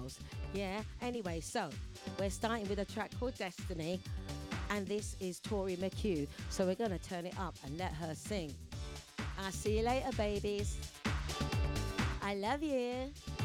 girls. Yeah, anyway, so we're starting with a track called Destiny, and this is Tori McHugh. So we're going to turn it up and let her sing. I'll see you later, babies. I love you.